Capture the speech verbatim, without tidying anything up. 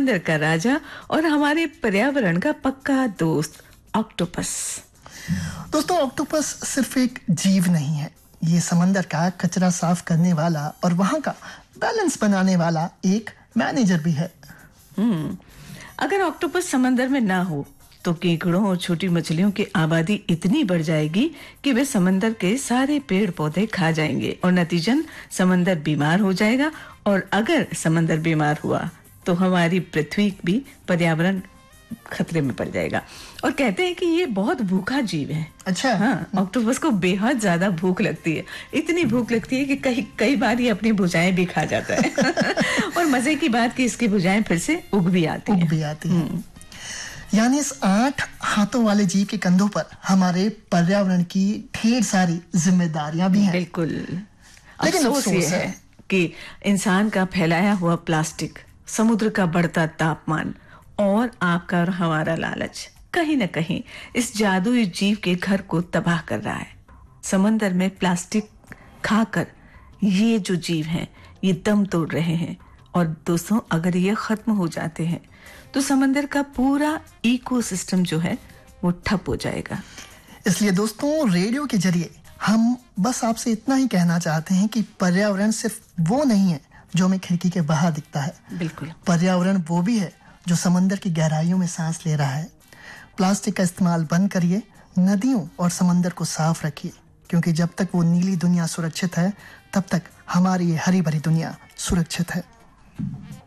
समंदर का राजा और हमारे पर्यावरण का पक्का दोस्त ऑक्टोपस। दोस्तों, ऑक्टोपस सिर्फ एक जीव नहीं है, ये समंदर का कचरा साफ करने वाला और वहां का बैलेंस बनाने वाला एक मैनेजर भी है। हम्म अगर ऑक्टोपस समंदर में ना हो तो केकड़ों और छोटी मछलियों की आबादी इतनी बढ़ जाएगी कि वे समंदर के सारे पेड़ पौधे खा जाएंगे और नतीजन समंदर बीमार हो जाएगा। और अगर समंदर बीमार हुआ तो हमारी पृथ्वी भी पर्यावरण खतरे में पड़ जाएगा। और कहते हैं कि ये बहुत भूखा जीव है। अच्छा। हाँ, ऑक्टोपस को बेहद ज्यादा भूख लगती है, इतनी भूख लगती है कि कई कई बार ये अपनी भुजाएं भी खा जाता है। और मजे की बात कि इसकी भुजाएं फिर से उग भी आती उग हैं। भी आती हैं। यानी इस आठ हाथों वाले जीव के कंधों पर हमारे पर्यावरण की ढेर सारी जिम्मेदारियां भी हैं। बिल्कुल। लेकिन अफसोस ये है कि इंसान का फैलाया हुआ प्लास्टिक, समुद्र का बढ़ता तापमान और आपका और हमारा लालच कहीं न कहीं इस जादुई जीव के घर को तबाह कर रहा है। समंदर में प्लास्टिक खाकर ये जो जीव हैं ये दम तोड़ रहे हैं। और दोस्तों, अगर ये खत्म हो जाते हैं तो समंदर का पूरा इकोसिस्टम जो है वो ठप हो जाएगा। इसलिए दोस्तों, रेडियो के जरिए हम बस आपसे इतना ही कहना चाहते हैं कि पर्यावरण सिर्फ वो नहीं है जो हमें खिड़की के बाहर दिखता है। बिल्कुल। पर्यावरण वो भी है जो समंदर की गहराइयों में सांस ले रहा है। प्लास्टिक का इस्तेमाल बंद करिए, नदियों और समंदर को साफ रखिए, क्योंकि जब तक वो नीली दुनिया सुरक्षित है तब तक हमारी ये हरी भरी दुनिया सुरक्षित है।